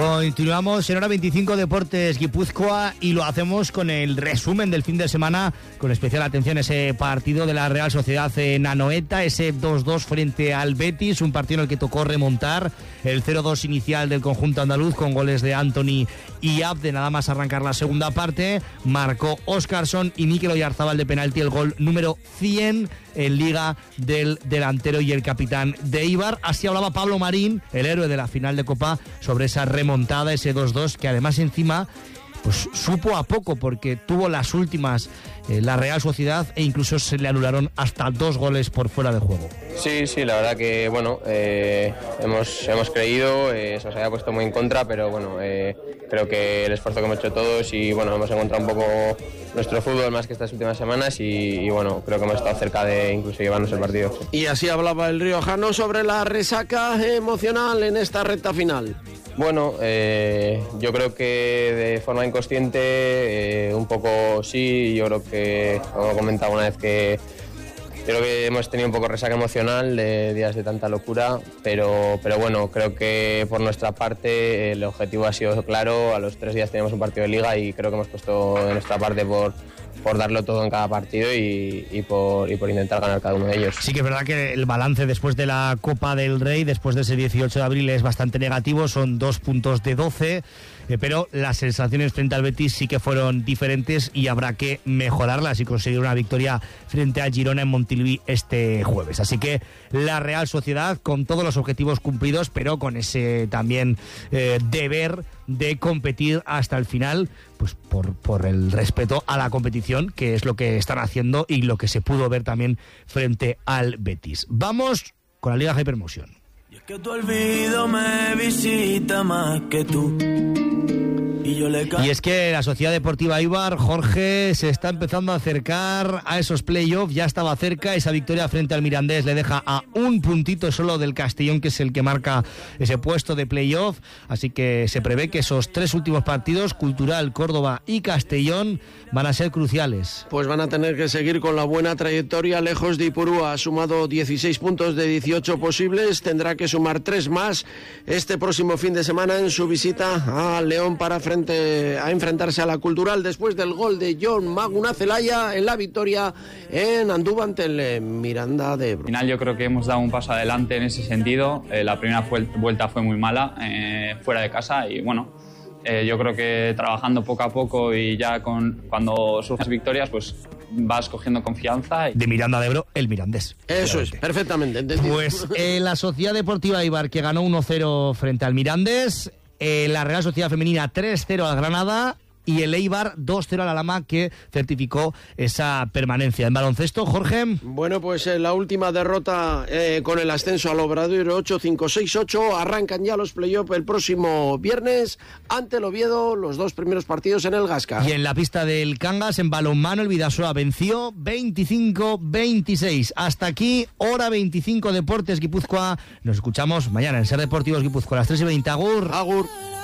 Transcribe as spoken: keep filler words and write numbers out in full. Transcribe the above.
Continuamos en Hora veinticinco Deportes Guipúzcoa y lo hacemos con el resumen del fin de semana, con especial atención a ese partido de la Real Sociedad en Anoeta, ese dos dos frente al Betis, un partido en el que tocó remontar el cero dos inicial del conjunto andaluz con goles de Anthony y Abde. Nada más arrancar la segunda parte, marcó Óscarson y Mikel Oyarzábal de penalti el gol número cien en Liga del delantero y el capitán de Eibar. Así hablaba Pablo Marín, el héroe de la final de Copa, sobre esa remontada, ese dos dos, que además encima pues supo a poco, porque tuvo las últimas eh, la Real Sociedad e incluso se le anularon hasta dos goles por fuera de juego. Sí, sí, la verdad que bueno, eh, hemos, hemos creído, eh, se nos había puesto muy en contra, pero bueno, eh, creo que el esfuerzo que hemos hecho todos y bueno, hemos encontrado un poco nuestro fútbol más que estas últimas semanas y, y bueno, creo que hemos estado cerca de incluso llevarnos el partido. Y así hablaba el riojano sobre la resaca emocional en esta recta final. Bueno, eh, yo creo que de forma inconsciente, eh, un poco sí, yo creo que, como he comentado una vez, que creo que hemos tenido un poco resaca emocional de días de tanta locura, pero, pero bueno, creo que por nuestra parte el objetivo ha sido claro. A los tres días teníamos un partido de Liga y creo que hemos puesto de nuestra parte por... por darlo todo en cada partido y, y, por, y por intentar ganar cada uno de ellos. Sí que es verdad que el balance después de la Copa del Rey, después de ese dieciocho de abril, es bastante negativo, son dos puntos de doce, eh, pero las sensaciones frente al Betis sí que fueron diferentes y habrá que mejorarlas y conseguir una victoria frente a Girona en Montilivi este jueves. Así que la Real Sociedad con todos los objetivos cumplidos, pero con ese también eh, deber de competir hasta el final, pues por, por el respeto a la competición, que es lo que están haciendo y lo que se pudo ver también frente al Betis. Vamos con la Liga Hypermotion. Y es que tu olvido me visita más que tú. Y, yo le ca- y es que la Sociedad Deportiva Eibar, Jorge, se está empezando a acercar a esos playoffs, ya estaba cerca, esa victoria frente al Mirandés le deja a un puntito solo del Castellón, que es el que marca ese puesto de playoff, así que se prevé que esos tres últimos partidos, Cultural, Córdoba y Castellón, van a ser cruciales. Pues van a tener que seguir con la buena trayectoria lejos de Ipurúa. Ha sumado dieciséis puntos de dieciocho posibles, tendrá que sumar tres más este próximo fin de semana en su visita a León para frente a enfrentarse a la Cultural, después del gol de John Maguna Celaya en la victoria en Andúba ante el Miranda de Ebro. Al final yo creo que hemos dado un paso adelante en ese sentido. Eh, la primera vuelta fue muy mala eh, fuera de casa y bueno, eh, yo creo que trabajando poco a poco y ya con cuando surgen victorias, pues vas cogiendo confianza. Y... De Miranda de Ebro, el Mirandés. Eso es, perfectamente entendido. Pues eh, la Sociedad Deportiva Eibar, que ganó uno cero frente al Mirandés, eh, la Real Sociedad Femenina tres cero al Granada y el Eibar dos cero al Alhama, que certificó esa permanencia. En baloncesto, Jorge. Bueno, pues eh, la última derrota eh, con el ascenso al Obradoiro, ocho cinco seis ocho. Arrancan ya los play-off el próximo viernes ante el Oviedo, los dos primeros partidos en el Gasca. Y en la pista del Cangas, en balonmano, el Bidasoa venció veinticinco veintiséis. Hasta aquí, Hora veinticinco Deportes Guipúzcoa. Nos escuchamos mañana en Ser Deportivos Guipúzcoa a las tres y veinte. Agur. Agur.